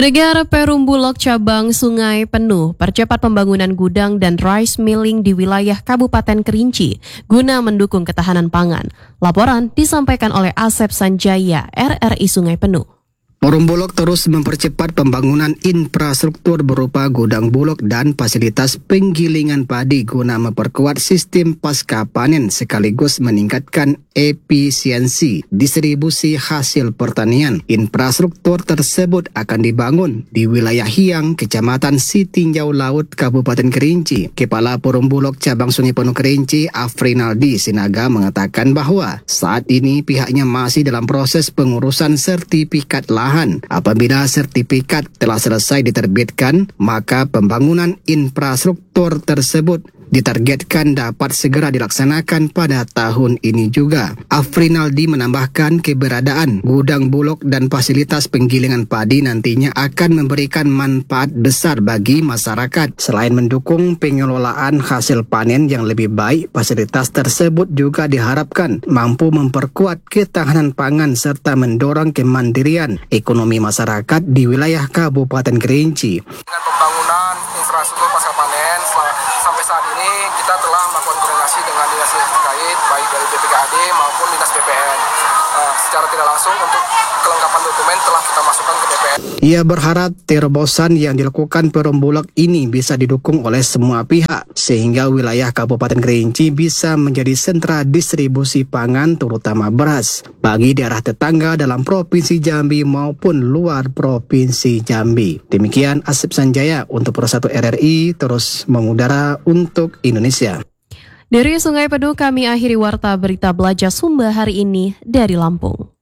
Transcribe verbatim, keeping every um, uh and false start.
Negara Perum Bulog cabang Sungai Penuh percepat pembangunan gudang dan rice milling di wilayah Kabupaten Kerinci guna mendukung ketahanan pangan. Laporan disampaikan oleh Asep Sanjaya, R R I Sungai Penuh. Perum Bulog terus mempercepat pembangunan infrastruktur berupa gudang bulog dan fasilitas penggilingan padi guna memperkuat sistem pasca panen sekaligus meningkatkan efisiensi distribusi hasil pertanian. Infrastruktur tersebut akan dibangun di wilayah Hiang, Kecamatan Sitinjau Laut, Kabupaten Kerinci. Kepala Perum Bulog cabang Sungai Penuh Kerinci, Afrinaldi Sinaga, mengatakan bahwa saat ini pihaknya masih dalam proses pengurusan sertifikat lahan. Apabila sertifikat telah selesai diterbitkan, maka pembangunan infrastruktur tersebut ditargetkan dapat segera dilaksanakan pada tahun ini juga. Afrinaldi menambahkan keberadaan gudang bulog dan fasilitas penggilingan padi nantinya akan memberikan manfaat besar bagi masyarakat. Selain mendukung pengelolaan hasil panen yang lebih baik, fasilitas tersebut juga diharapkan mampu memperkuat ketahanan pangan serta mendorong kemandirian ekonomi masyarakat di wilayah Kabupaten Kerinci. Dengan pembangunan infrastruktur pasca panen, sampai saat ini kita telah melakukan koordinasi dengan dinas terkait, baik dari B P K A D maupun dinas B P N. Uh, secara tidak langsung untuk kelengkapan dokumen telah kita masukkan ke B P N. Ia berharap terobosan yang dilakukan Perum Bulog ini bisa didukung oleh semua pihak, sehingga wilayah Kabupaten Kerinci bisa menjadi sentra distribusi pangan terutama beras bagi daerah tetangga dalam Provinsi Jambi maupun luar Provinsi Jambi. Demikian Asep Sanjaya untuk Pro satu R R I terus mengudara untuk Indonesia. Dari Sungai Penuh kami akhiri warta berita Belajar Sumba hari ini dari Lampung.